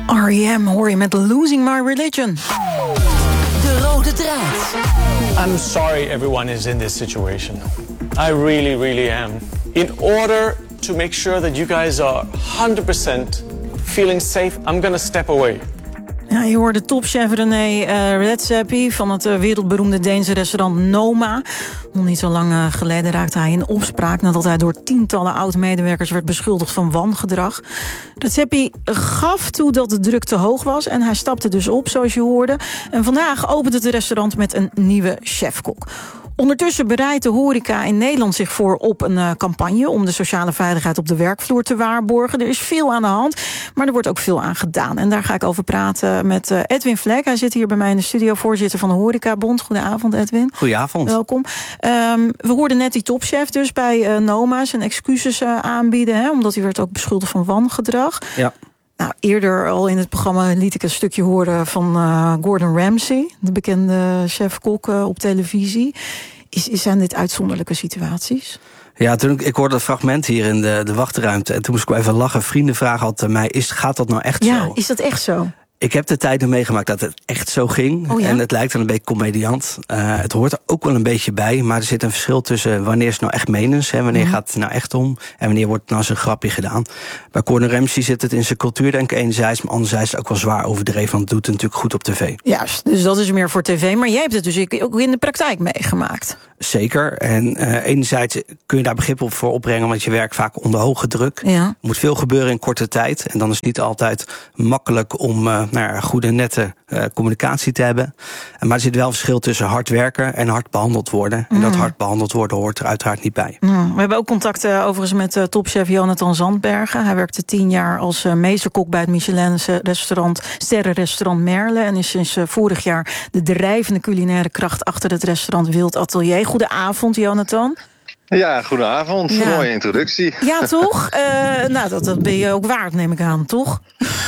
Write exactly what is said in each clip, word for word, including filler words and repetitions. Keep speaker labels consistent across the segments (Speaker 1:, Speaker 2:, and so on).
Speaker 1: R E M hoor je met Losing My Religion.
Speaker 2: De rode draad.
Speaker 3: I'm sorry everyone is in this situation. I really, really am. In order to make sure that you guys are one hundred percent feeling safe, I'm gonna step away.
Speaker 1: Ja, je hoorde topchef René uh, Redzepi van het uh, wereldberoemde Deense restaurant Noma. Nog niet zo lang uh, geleden raakte hij in opspraak nadat hij door tientallen oud-medewerkers werd beschuldigd van wangedrag. Redzepi gaf toe dat de druk te hoog was en hij stapte dus op, zoals je hoorde. En vandaag opent het restaurant met een nieuwe chefkok. Ondertussen bereidt de horeca in Nederland zich voor op een uh, campagne om de sociale veiligheid op de werkvloer te waarborgen. Er is veel aan de hand, maar er wordt ook veel aan gedaan. En daar ga ik over praten met uh, Edwin Vlek. Hij zit hier bij mij in de studio, voorzitter van de Horecabond. Goedenavond, Edwin.
Speaker 4: Goedenavond.
Speaker 1: Welkom. Um, we hoorden net die topchef dus bij uh, Noma zijn excuses uh, aanbieden, hè, omdat hij werd ook beschuldigd van wangedrag.
Speaker 4: Ja.
Speaker 1: Nou, eerder al in het programma liet ik een stukje horen van uh, Gordon Ramsay, de bekende chef-kok uh, op televisie. Is, is, zijn dit uitzonderlijke situaties?
Speaker 4: Ja, toen ik, ik hoorde dat fragment hier in de, de wachtruimte en toen moest ik wel even lachen. Vrienden vragen altijd mij, is, gaat dat nou echt
Speaker 1: ja,
Speaker 4: zo?
Speaker 1: Ja, is dat echt zo?
Speaker 4: Ik heb de tijd nog meegemaakt dat het echt zo ging.
Speaker 1: Oh ja?
Speaker 4: En het lijkt dan een beetje comediant. Uh, het hoort er ook wel een beetje bij. Maar er zit een verschil tussen wanneer is het nou echt menens. Hè, wanneer mm. gaat het nou echt om. En wanneer wordt het nou eens een grapje gedaan. Bij Gordon Ramsay zit het in zijn cultuur denk ik enerzijds. Maar anderzijds ook wel zwaar overdreven. Want het doet het natuurlijk goed op tv.
Speaker 1: Juist, dus dat is meer voor tv. Maar jij hebt het dus ook in de praktijk meegemaakt.
Speaker 4: Zeker. En uh, enerzijds kun je daar begrip op voor opbrengen. Want je werkt vaak onder hoge druk.
Speaker 1: Ja.
Speaker 4: Er moet veel gebeuren in korte tijd. En dan is het niet altijd makkelijk om uh, nou ja, goede nette uh, communicatie te hebben. Maar er zit wel een verschil tussen hard werken en hard behandeld worden. En mm. dat hard behandeld worden hoort er uiteraard niet bij.
Speaker 1: Mm. We hebben ook contact uh, overigens met uh, topchef Jonathan Zandbergen. Hij werkte tien jaar als uh, meesterkok bij het Michelin-restaurant Sterrenrestaurant Merle. En is sinds uh, vorig jaar de drijvende culinaire kracht achter het restaurant Wild Atelier. Goedenavond, Jonathan.
Speaker 5: Ja, goedenavond. Ja. Mooie introductie.
Speaker 1: Ja, toch? Uh, nou, dat, dat ben je ook waard, neem ik aan, toch?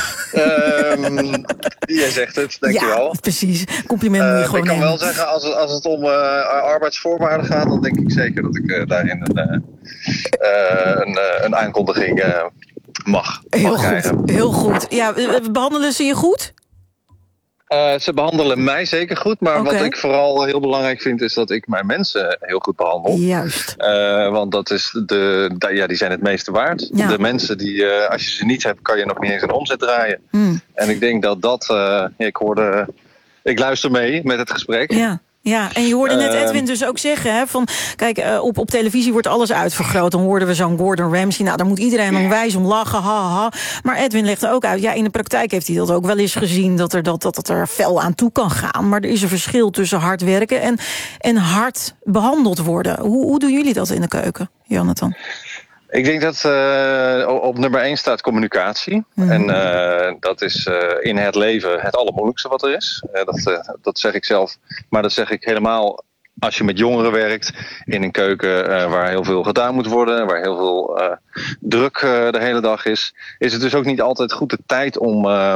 Speaker 5: Um, jij zegt het, dankjewel.
Speaker 1: Ja, precies. Compliment moet je uh, gewoon
Speaker 5: Ik kan
Speaker 1: nemen.
Speaker 5: wel zeggen, als het, als het om uh, arbeidsvoorwaarden gaat, dan denk ik zeker dat ik uh, daarin een, uh, uh, een, uh, een aankondiging uh, mag,
Speaker 1: heel
Speaker 5: mag krijgen.
Speaker 1: Goed, heel goed. Ja, behandelen ze je goed?
Speaker 5: Uh, ze behandelen mij zeker goed, maar
Speaker 1: okay.
Speaker 5: wat ik vooral heel belangrijk vind is dat ik mijn mensen heel goed behandel.
Speaker 1: Juist.
Speaker 5: Uh, want dat is de, de, ja, die zijn het meeste waard. Ja. De mensen die, uh, als je ze niet hebt, kan je nog niet eens een omzet draaien. Mm. En ik denk dat dat, uh, ik hoorde, ik luister mee met het gesprek.
Speaker 1: Ja. Ja, en je hoorde net Edwin dus ook zeggen, hè, van kijk, uh, op, op televisie wordt alles uitvergroot. Dan hoorden we zo'n Gordon Ramsay. Nou, daar moet iedereen onwijs om lachen, ha, ha. Maar Edwin legde ook uit, ja, in de praktijk heeft hij dat ook wel eens gezien, dat er, dat, dat, dat er fel aan toe kan gaan. Maar er is een verschil tussen hard werken en, en hard behandeld worden. Hoe, hoe doen jullie dat in de keuken, Jonathan?
Speaker 5: Ik denk dat uh, op nummer één staat communicatie. Mm. En uh, dat is uh, in het leven het allermoeilijkste wat er is. Uh, dat, uh, dat zeg ik zelf. Maar dat zeg ik helemaal als je met jongeren werkt. In een keuken uh, waar heel veel gedaan moet worden. Waar heel veel uh, druk uh, de hele dag is. Is het dus ook niet altijd goed de tijd om uh,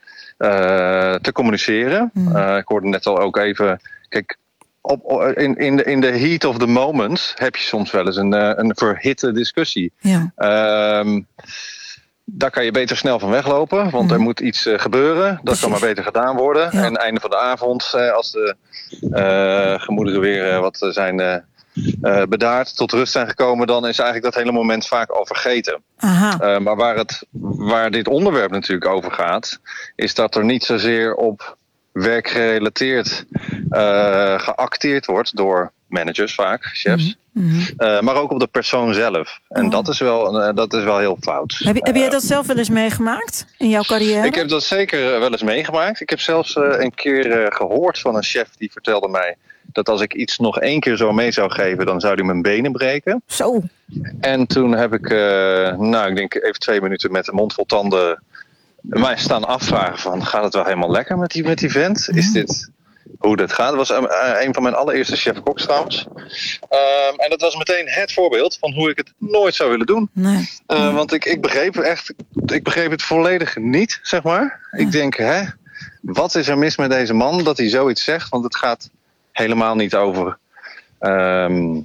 Speaker 5: uh, te communiceren. Mm. Uh, ik hoorde net al ook even... Kijk, Op, in, in, de, in de heat of the moment heb je soms wel eens een, een verhitte discussie. Ja. Um, daar kan je beter snel van weglopen, want mm-hmm. er moet iets uh, gebeuren. Dat Precies. kan maar beter gedaan worden. Ja. En einde van de avond, uh, als de uh, gemoederen weer uh, wat zijn uh, uh, bedaard, tot rust zijn gekomen, dan is eigenlijk dat hele moment vaak al vergeten. Aha. Uh, maar waar, het, waar dit onderwerp natuurlijk over gaat, is dat er niet zozeer op werkgerelateerd uh, geacteerd wordt door managers vaak, chefs. Mm-hmm. Uh, maar ook op de persoon zelf. En oh. dat, is wel, uh, dat is wel heel fout.
Speaker 1: Heb, je, heb jij dat zelf wel eens meegemaakt in jouw carrière?
Speaker 5: Ik heb dat zeker wel eens meegemaakt. Ik heb zelfs uh, een keer uh, gehoord van een chef die vertelde mij dat als ik iets nog één keer zo mee zou geven, dan zou hij mijn benen breken.
Speaker 1: Zo.
Speaker 5: En toen heb ik, uh, nou, ik denk even twee minuten met de mond vol tanden mij staan afvragen van, gaat het wel helemaal lekker met die, met die vent? Is mm. dit hoe dat gaat? Dat was een, een van mijn allereerste chef-koks trouwens. Um, en dat was meteen het voorbeeld van hoe ik het nooit zou willen doen. Nee. Uh, want ik, ik begreep echt, ik begreep het volledig niet, zeg maar. Ja. Ik denk, hè, wat is er mis met deze man dat hij zoiets zegt? Want het gaat helemaal niet over... Um,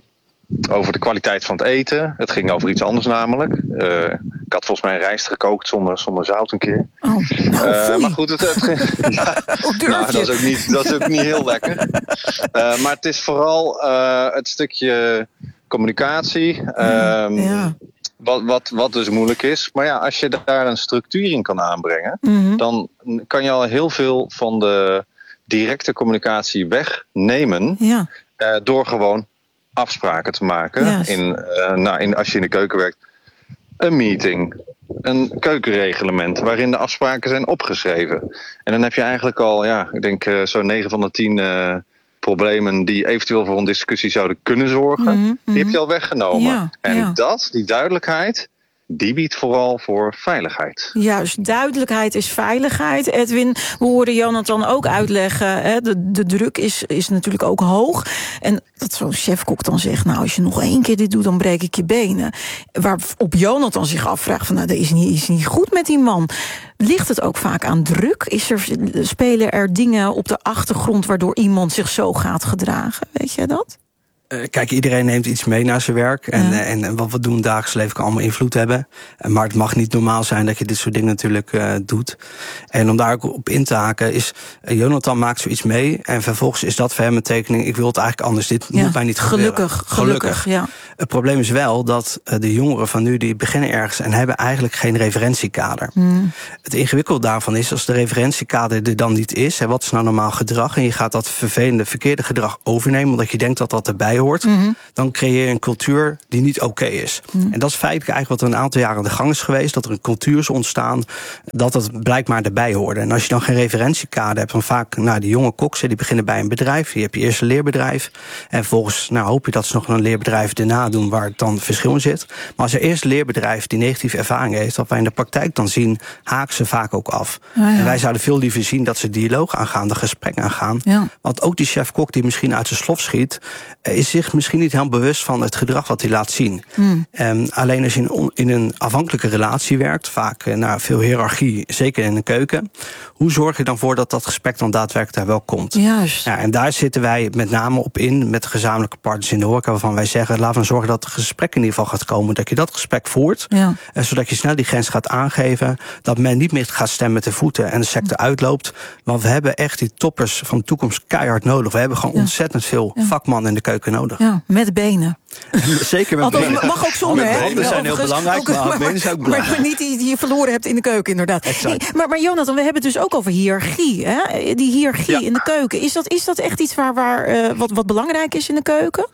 Speaker 5: over de kwaliteit van het eten. Het ging over iets anders namelijk. Uh, ik had volgens mij een rijst gekookt zonder, zonder zout een keer.
Speaker 1: Oh, nou,
Speaker 5: uh, maar goed, het, het ja, nou, dat, is ook niet, dat is ook niet heel lekker. Uh, maar het is vooral uh, het stukje communicatie. Um, ja. Wat, wat, wat dus moeilijk is. Maar ja, als je daar een structuur in kan aanbrengen, mm-hmm. dan kan je al heel veel van de directe communicatie wegnemen. Ja. Uh, door gewoon afspraken te maken. Yes. In, uh, nou, in, als je in de keuken werkt. Een meeting. Een keukenreglement waarin de afspraken zijn opgeschreven. En dan heb je eigenlijk al, ja, ik denk uh, zo'n negen van de tien uh, problemen die eventueel voor een discussie zouden kunnen zorgen. Mm-hmm. Die heb je al weggenomen. Ja, en ja. dat, die duidelijkheid, die biedt vooral voor veiligheid.
Speaker 1: Juist, duidelijkheid is veiligheid. Edwin, we hoorden Jonathan ook uitleggen, hè, de, de druk is, is natuurlijk ook hoog. En dat zo'n chefkok dan zegt, nou, als je nog één keer dit doet, dan breek ik je benen. Waarop Jonathan zich afvraagt, van, nou, dat is niet, is niet goed met die man. Ligt het ook vaak aan druk? Is er, spelen er dingen op de achtergrond waardoor iemand zich zo gaat gedragen? Weet jij dat?
Speaker 4: Uh, kijk, iedereen neemt iets mee naar zijn werk. En, ja. en, en wat we doen in het dagelijks leven kan allemaal invloed hebben. Maar het mag niet normaal zijn dat je dit soort dingen natuurlijk uh, doet. En om daar ook op in te haken is, uh, Jonathan maakt zoiets mee. En vervolgens is dat voor hem een tekening, ik wil het eigenlijk anders. Dit ja. moet mij niet gebeuren.
Speaker 1: Gelukkig, gelukkig, ja.
Speaker 4: Het probleem is wel dat uh, de jongeren van nu, die beginnen ergens en hebben eigenlijk geen referentiekader. Hmm. Het ingewikkelde daarvan is, als de referentiekader er dan niet is, hè, wat is nou normaal gedrag? En je gaat dat vervelende, verkeerde gedrag overnemen, omdat je denkt dat dat erbij hoort, mm-hmm. dan creëer je een cultuur die niet oké okay is. Mm. En dat is feitelijk eigenlijk wat er een aantal jaren aan de gang is geweest, dat er een cultuur is ontstaan, dat het blijkbaar erbij hoorde. En als je dan geen referentiekader hebt, dan vaak, nou, die jonge koksen, die beginnen bij een bedrijf, je hebt je eerste leerbedrijf, en vervolgens, nou, hoop je dat ze nog een leerbedrijf erna doen waar het dan verschil in zit. Maar als je eerste leerbedrijf die negatieve ervaring heeft, wat wij in de praktijk dan zien, haken ze vaak ook af. Oh, ja. En wij zouden veel liever zien dat ze dialoog aangaan, de gesprek aangaan. Ja. Want ook die chef-kok die misschien uit zijn slof schiet, is zich misschien niet helemaal bewust van het gedrag wat hij laat zien. Mm. Um, alleen als je in, on, in een afhankelijke relatie werkt, vaak uh, naar veel hiërarchie, zeker in de keuken, hoe zorg je dan voor dat dat gesprek dan daadwerkelijk daar wel komt?
Speaker 1: Juist.
Speaker 4: Ja, en daar zitten wij met name op in, met de gezamenlijke partners in de horeca, waarvan wij zeggen, laten we zorgen dat het gesprek in ieder geval gaat komen, dat je dat gesprek voert, ja. uh, zodat je snel die grens gaat aangeven, dat men niet meer gaat stemmen met de voeten en de sector uitloopt, want we hebben echt die toppers van de toekomst keihard nodig. We hebben gewoon ja. ontzettend veel ja. vakmannen in de keuken nodig.
Speaker 1: Ja, met benen.
Speaker 4: Zeker met
Speaker 1: Althans,
Speaker 4: benen.
Speaker 1: Mag ook zonder, hè?
Speaker 4: Benen zijn heel belangrijk, ook, maar, maar benen zijn ook belangrijk.
Speaker 1: Maar niet die, die je verloren hebt in de keuken, inderdaad. Hey, maar, maar Jonathan, we hebben het dus ook over hiërarchie. Hè? Die hiërarchie ja. in de keuken. Is dat, is dat echt iets waar, waar, uh, wat, wat belangrijk is in de keuken?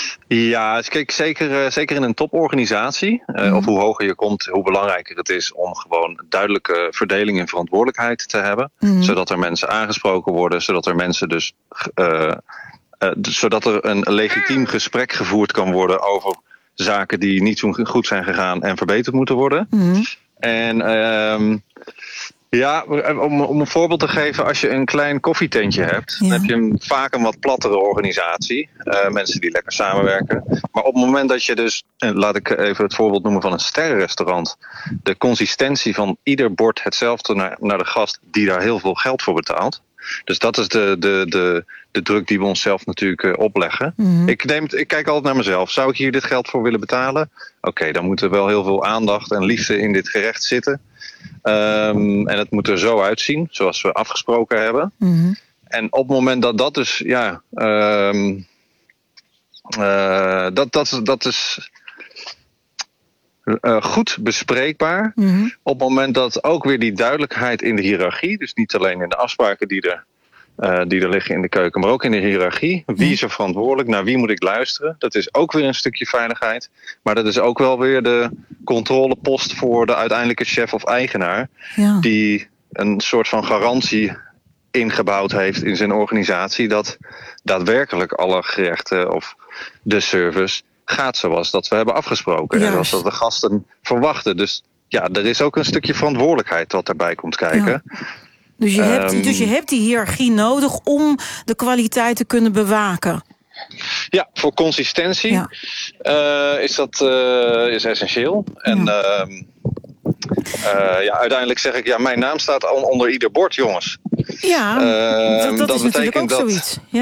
Speaker 5: Ja, kijk, zeker, uh, zeker in een toporganisatie, uh, mm. of hoe hoger je komt, hoe belangrijker het is om gewoon duidelijke verdeling en verantwoordelijkheid te hebben. Mm. Zodat er mensen aangesproken worden, zodat er mensen dus Uh, Uh, zodat er een legitiem gesprek gevoerd kan worden over zaken die niet zo goed zijn gegaan en verbeterd moeten worden. Mm-hmm. En uh, ja, om, om een voorbeeld te geven, als je een klein koffietentje hebt, ja. dan heb je een, vaak een wat plattere organisatie. Uh, mensen die lekker samenwerken. Maar op het moment dat je dus, en laat ik even het voorbeeld noemen van een sterrenrestaurant, de consistentie van ieder bord hetzelfde naar, naar de gast die daar heel veel geld voor betaalt. Dus dat is de, de, de, de druk die we onszelf natuurlijk uh, opleggen. Mm-hmm. Ik, neem, ik kijk altijd naar mezelf. Zou ik hier dit geld voor willen betalen? Oké, okay, dan moet er wel heel veel aandacht en liefde in dit gerecht zitten. Um, en het moet er zo uitzien, zoals we afgesproken hebben. Mm-hmm. En op het moment dat dat dus, ja, um, uh, dat, dat, dat is Uh, goed bespreekbaar. Mm-hmm. Op het moment dat ook weer die duidelijkheid in de hiërarchie, dus niet alleen in de afspraken die er, uh, die er liggen in de keuken, maar ook in de hiërarchie. Wie is er verantwoordelijk? Naar wie moet ik luisteren? Dat is ook weer een stukje veiligheid. Maar dat is ook wel weer de controlepost voor de uiteindelijke chef of eigenaar, ja. die een soort van garantie ingebouwd heeft in zijn organisatie dat daadwerkelijk alle gerechten of de service gaat zoals dat we hebben afgesproken. En zoals dat de gasten verwachten. Dus ja, er is ook een stukje verantwoordelijkheid wat daarbij komt kijken. Ja.
Speaker 1: Dus, je hebt, um, dus je hebt die hiërarchie nodig om de kwaliteit te kunnen bewaken.
Speaker 5: Ja, voor consistentie ja. Uh, is dat uh, is essentieel. En ja. Uh, uh, ja, uiteindelijk zeg ik, ja, mijn naam staat onder ieder bord, jongens.
Speaker 1: Ja, uh, dat, dat, dat is natuurlijk ook dat, zoiets. Ja.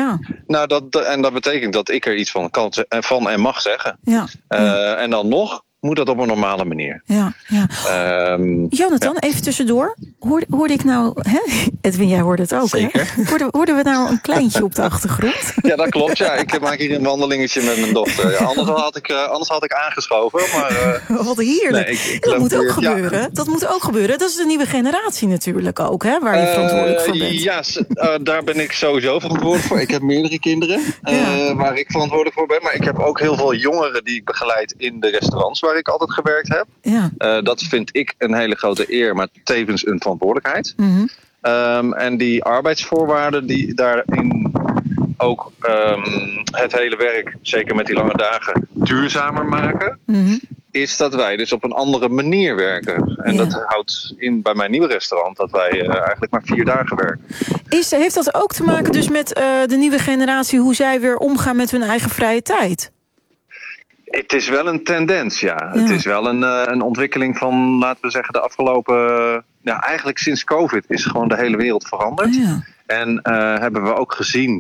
Speaker 5: Nou, dat, en dat betekent dat ik er iets van kan van en mag zeggen.
Speaker 1: Ja,
Speaker 5: uh,
Speaker 1: ja.
Speaker 5: En dan nog moet dat op een normale manier.
Speaker 1: Ja, ja.
Speaker 5: Um,
Speaker 1: Jonathan, ja. even tussendoor. Hoorde, hoorde ik nou... Hè? Edwin, jij hoorde het ook,
Speaker 4: Zeker.
Speaker 1: hè? Hoorden, hoorden we nou een kleintje op de achtergrond?
Speaker 5: Ja, dat klopt. Ja. Ik maak hier een wandelingetje met mijn dochter. Ja, anders, had ik, uh, anders had ik aangeschoven. Maar, uh,
Speaker 1: Wat heerlijk.
Speaker 5: Nee, ik, ik
Speaker 1: dat moet ook
Speaker 5: hier,
Speaker 1: gebeuren.
Speaker 5: Ja.
Speaker 1: Dat moet ook gebeuren. Dat is de nieuwe generatie natuurlijk ook, hè? Waar je verantwoordelijk voor bent.
Speaker 5: Uh, ja, uh, daar ben ik sowieso verantwoordelijk voor. Ik heb meerdere kinderen uh, ja. waar ik verantwoordelijk voor ben. Maar ik heb ook heel veel jongeren die ik begeleid in de restaurants waar ik altijd gewerkt heb.
Speaker 1: Ja.
Speaker 5: Uh, dat vind ik een hele grote eer, maar tevens een verantwoordelijkheid.
Speaker 1: Mm-hmm.
Speaker 5: Um, en die arbeidsvoorwaarden die daarin ook um, het hele werk, zeker met die lange dagen, duurzamer maken,
Speaker 1: Mm-hmm.
Speaker 5: is dat wij dus op een andere manier werken. En
Speaker 1: ja.
Speaker 5: dat houdt in bij mijn nieuwe restaurant dat wij uh, eigenlijk maar vier dagen werken.
Speaker 1: Is, heeft dat ook te maken dus met uh, de nieuwe generatie, hoe zij weer omgaan met hun eigen vrije tijd?
Speaker 5: Het is wel een tendens, ja.
Speaker 1: ja.
Speaker 5: Het is wel een, uh, een ontwikkeling van, laten we zeggen, de afgelopen... Uh, ja, eigenlijk sinds COVID is gewoon de hele wereld veranderd.
Speaker 1: Ja.
Speaker 5: En uh, hebben we ook gezien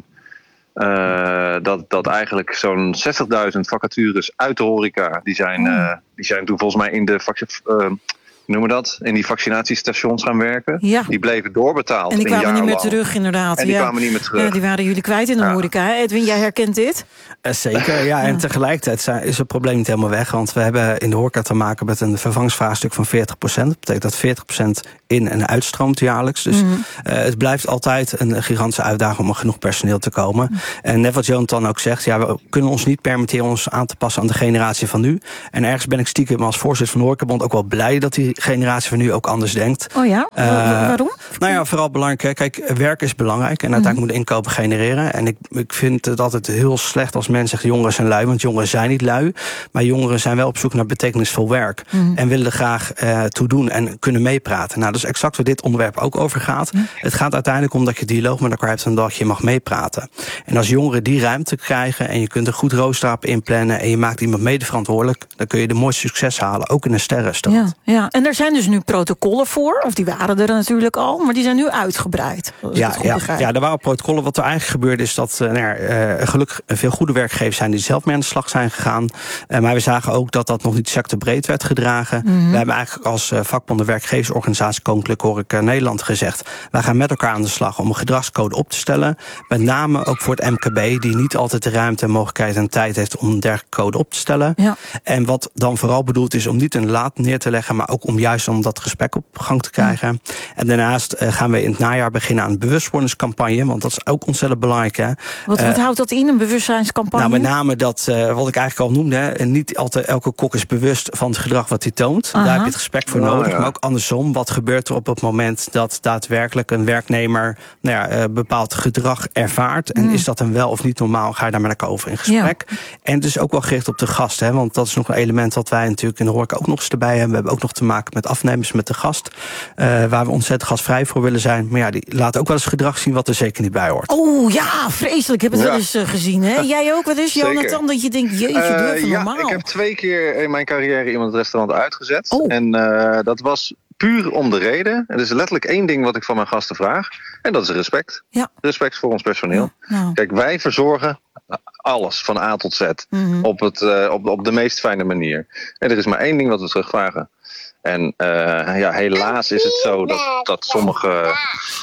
Speaker 5: uh, dat, dat eigenlijk zo'n zestigduizend vacatures uit de horeca... die zijn, uh, die zijn toen volgens mij in de... Uh, noemen we dat? In die vaccinatiestations gaan werken.
Speaker 1: Ja.
Speaker 5: Die bleven doorbetaald.
Speaker 1: En die kwamen niet meer
Speaker 5: lang.
Speaker 1: terug, inderdaad.
Speaker 5: En die
Speaker 1: ja.
Speaker 5: kwamen niet meer terug.
Speaker 1: Ja, die waren jullie kwijt in de ja. horeca. Edwin, jij herkent dit?
Speaker 4: Uh, zeker, ja. En ja. tegelijkertijd is het probleem niet helemaal weg. Want we hebben in de horeca te maken met een vervangsvraagstuk van veertig procent. Dat betekent dat veertig procent in- en uitstroomt jaarlijks. Dus mm-hmm. uh, het blijft altijd een gigantische uitdaging om er genoeg personeel te komen. Mm-hmm. En net wat Jonathan ook zegt, ja, we kunnen ons niet permitteren ons aan te passen aan de generatie van nu. En ergens ben ik stiekem als voorzitter van de Horecabond ook wel blij dat die generatie van nu ook anders denkt.
Speaker 1: Oh ja? Uh, Waarom?
Speaker 4: Nou ja, vooral belangrijk. Kijk, werk is belangrijk en uiteindelijk mm-hmm. moet inkopen genereren. En ik, ik vind het altijd heel slecht als mensen zeggen jongeren zijn lui, want jongeren zijn niet lui. Maar jongeren zijn wel op zoek naar betekenisvol werk. Mm-hmm. En willen er graag uh, toe doen en kunnen meepraten. Nou, dat is exact waar dit onderwerp ook over gaat. Mm-hmm. Het gaat uiteindelijk om dat je dialoog met elkaar hebt en dat je mag meepraten. En als jongeren die ruimte krijgen en je kunt een goed rooster op inplannen en je maakt iemand mede verantwoordelijk, dan kun je de mooiste succes halen, ook in een sterrenstand.
Speaker 1: Ja, ja, en er zijn dus nu protocollen voor, of die waren er natuurlijk al, maar die zijn nu uitgebreid.
Speaker 4: Ja, ja, ja, er waren protocollen. Wat er eigenlijk gebeurde is dat uh, nou, uh, gelukkig veel goede werkgevers zijn die zelf mee aan de slag zijn gegaan. Uh, maar we zagen ook dat dat nog niet sectorbreed werd gedragen. Mm-hmm. We hebben eigenlijk als uh, vakbonden werkgeversorganisatie Koninklijke Horeca Nederland gezegd, wij gaan met elkaar aan de slag om een gedragscode op te stellen. Met name ook voor het M K B, die niet altijd de ruimte en mogelijkheid en tijd heeft om een dergelijke code op te stellen. Ja. En wat dan vooral bedoeld is om niet een laad neer te leggen, maar ook om juist om dat gesprek op gang te krijgen. Mm. En daarnaast uh, gaan we in het najaar beginnen aan een bewustwordingscampagne, want dat is ook ontzettend belangrijk. Hè?
Speaker 1: Wat, wat uh, houdt dat in, een bewustzijnscampagne?
Speaker 4: Nou, met name dat, uh, wat ik eigenlijk al noemde, hè, niet altijd elke kok is bewust van het gedrag wat hij toont. Aha. Daar heb je het gesprek voor nodig. Oh, ja. Maar ook andersom, wat gebeurt er op het moment dat daadwerkelijk een werknemer nou ja, uh, bepaald gedrag ervaart? En mm. is dat dan wel of niet normaal? Ga je daar met elkaar over in gesprek? Ja. En het is ook wel gericht op de gast, hè, want dat is nog een element wat wij natuurlijk in de horeca ook nog eens erbij hebben. We hebben ook nog te maken met afnemers met de gast, uh, waar we ontzettend gastvrij voor willen zijn. Maar ja, die laten ook wel eens gedrag zien wat er zeker niet bij hoort.
Speaker 1: Oh ja, vreselijk. Ik heb het ja. wel eens uh, gezien. Hè? Jij ook wel eens, Jonathan, dat je denkt, jeetje, uh, durf ja, normaal.
Speaker 5: Ik heb twee keer in mijn carrière iemand het restaurant uitgezet. Oh. En uh, dat was puur om de reden. Er is letterlijk één ding wat ik van mijn gasten vraag. En dat is respect. Ja. Respect voor ons personeel. Ja. Nou. Kijk, wij verzorgen alles van A tot Z. Mm-hmm. Op, het, uh, op, op de meest fijne manier. En er is maar één ding wat we terugvragen. En uh, ja, helaas is het zo dat, dat sommige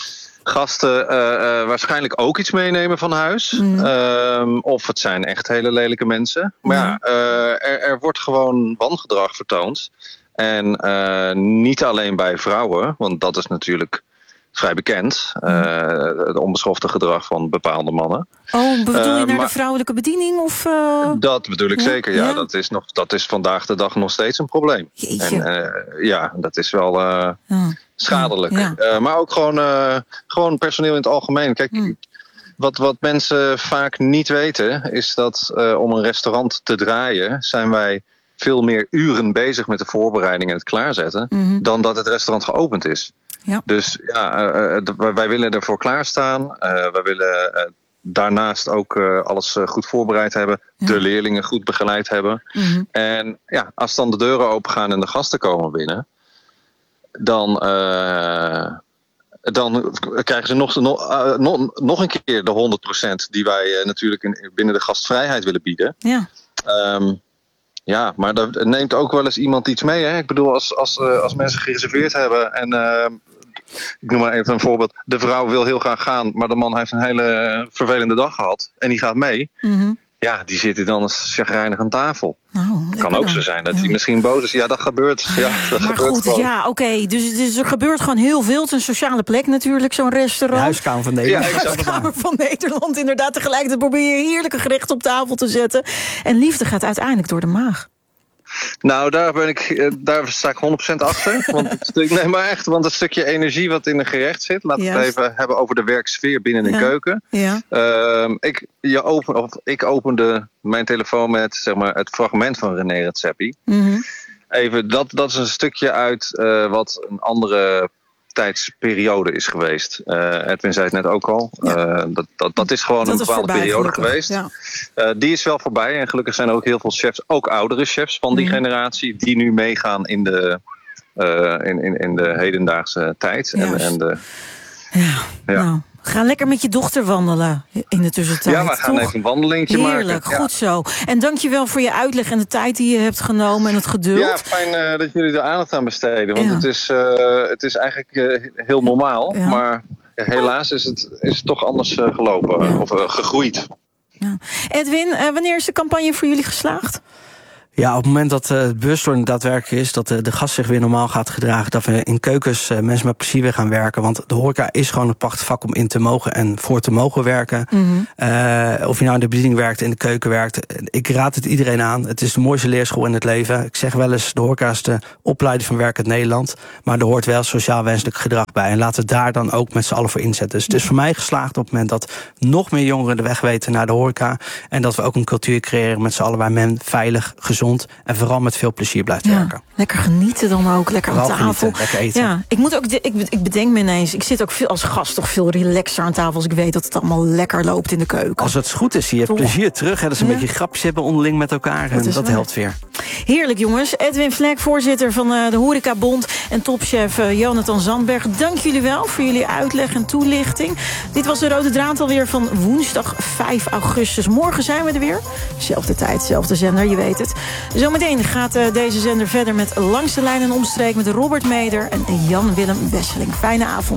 Speaker 5: gasten uh, uh, waarschijnlijk ook iets meenemen van huis. Mm. Um, of het zijn echt hele lelijke mensen. Maar mm. ja, uh, er, er wordt gewoon wangedrag vertoond. En uh, niet alleen bij vrouwen, want dat is natuurlijk vrij bekend. Uh, het onbeschofte gedrag van bepaalde mannen.
Speaker 1: Oh, bedoel je uh, naar maar, de vrouwelijke bediening? Of, uh...
Speaker 5: Dat bedoel ik ja? zeker, ja. ja. Dat, is nog, dat is vandaag de dag nog steeds een probleem.
Speaker 1: Jeetje.
Speaker 5: En uh, ja, dat is wel uh, ja. schadelijk. Ja. Uh, maar ook gewoon, uh, gewoon personeel in het algemeen. Kijk, mm. wat, wat mensen vaak niet weten, is dat uh, om een restaurant te draaien, zijn wij veel meer uren bezig met de voorbereiding en het klaarzetten, mm-hmm. dan dat het restaurant geopend is. Ja. Dus ja, uh, uh, wij willen ervoor klaarstaan. Uh, wij willen uh, daarnaast ook uh, alles uh, goed voorbereid hebben. Ja. De leerlingen goed begeleid hebben. Mm-hmm. En ja, als dan de deuren open gaan en de gasten komen binnen, dan, uh, dan krijgen ze nog, nog, uh, nog, nog een keer de honderd procent die wij uh, natuurlijk in, binnen de gastvrijheid willen bieden.
Speaker 1: Ja.
Speaker 5: Um, ja, maar daar neemt ook wel eens iemand iets mee. Hè? Ik bedoel, als, als, uh, als mensen gereserveerd hebben en uh, ik noem maar even een voorbeeld. De vrouw wil heel graag gaan, maar de man heeft een hele vervelende dag gehad en die gaat mee.
Speaker 1: Mm-hmm.
Speaker 5: Ja, die zitten dan eens chagrijnig aan tafel.
Speaker 1: Oh,
Speaker 5: het kan ook zo zijn dat hij
Speaker 1: ja.
Speaker 5: misschien boos is. Ja, dat gebeurt. Ja, dat
Speaker 1: maar
Speaker 5: gebeurt
Speaker 1: goed,
Speaker 5: gewoon.
Speaker 1: ja, oké. Okay. Dus, dus er gebeurt gewoon heel veel. Het is een sociale plek natuurlijk, zo'n restaurant.
Speaker 4: De huiskamer van Nederland.
Speaker 5: Ja,
Speaker 1: de huiskamer van Nederland, inderdaad. Tegelijkertijd probeer je heerlijke gerechten op tafel te zetten. En liefde gaat uiteindelijk door de maag.
Speaker 5: Nou, daar, ben ik, daar sta ik honderd procent achter. Want het stuk, nee, maar echt, want het stukje energie wat in een gerecht zit. Laten we het even hebben over de werksfeer binnen de
Speaker 1: ja.
Speaker 5: keuken.
Speaker 1: Ja.
Speaker 5: Uh, ik, je open, of, ik opende mijn telefoon met zeg maar, het fragment van René Redzepi.
Speaker 1: Mm-hmm.
Speaker 5: Even, dat, dat is een stukje uit uh, wat een andere tijdsperiode is geweest. Uh, Edwin zei het net ook al. Ja. Uh, dat, dat, dat is gewoon dat een bepaalde voorbij, periode gelukkig. geweest. Ja. Uh, die is wel voorbij. En gelukkig zijn er ook heel veel chefs, ook oudere chefs van die mm. generatie, die nu meegaan in de, uh, in, in, in de hedendaagse tijd. En, en de,
Speaker 1: ja, ja. Nou. Ga lekker met je dochter wandelen in de tussentijd.
Speaker 5: Ja, we gaan toch? even een wandelingetje
Speaker 1: Heerlijk,
Speaker 5: maken.
Speaker 1: Heerlijk, goed ja. zo. En dankjewel voor je uitleg en de tijd die je hebt genomen en het geduld.
Speaker 5: Ja, fijn uh, dat jullie er aandacht aan besteden. Want ja. het, is, uh, het is eigenlijk uh, heel normaal. Ja. Maar ja, helaas is het, is het toch anders uh, gelopen ja. of uh, gegroeid.
Speaker 1: Ja. Edwin, uh, wanneer is de campagne voor jullie geslaagd?
Speaker 4: Ja, op het moment dat uh, het bewustwording daadwerkelijk is, dat uh, de gast zich weer normaal gaat gedragen, dat we in keukens uh, mensen met plezier weer gaan werken. Want de horeca is gewoon een prachtig vak om in te mogen en voor te mogen werken. Mm-hmm. Uh, of je nou in de bediening werkt, in de keuken werkt. Ik raad het iedereen aan. Het is de mooiste leerschool in het leven. Ik zeg wel eens, de horeca is de opleiding van werk uit Nederland. Maar er hoort wel sociaal wenselijk gedrag bij. En laten we daar dan ook met z'n allen voor inzetten. Dus het is voor mij geslaagd op het moment dat nog meer jongeren de weg weten naar de horeca. En dat we ook een cultuur creëren met z'n allen waar men veilig, gezond en vooral met veel plezier blijft
Speaker 1: ja,
Speaker 4: werken.
Speaker 1: Lekker genieten dan ook, lekker
Speaker 4: vooral
Speaker 1: aan tafel.
Speaker 4: Genieten, lekker eten.
Speaker 1: Ja, ik, moet ook, ik, ik bedenk me ineens, ik zit ook veel, als gast toch veel relaxer aan tafel als ik weet dat het allemaal lekker loopt in de keuken.
Speaker 4: Als het goed is, je hebt plezier terug. Hè, dat is een ja. beetje grapjes hebben onderling met elkaar. Dat en dat waar. helpt weer.
Speaker 1: Heerlijk jongens. Edwin Vlek, voorzitter van uh, de Horecabond en topchef uh, Jonathan Zandberg. Dank jullie wel voor jullie uitleg en toelichting. Dit was de Rode Draad alweer van woensdag vijf augustus. Morgen zijn we er weer. Zelfde tijd, zelfde zender, je weet het. Zometeen gaat uh, deze zender verder met Langs de Lijn en Omstreek met Robert Meder en Jan-Willem Wesseling. Fijne avond.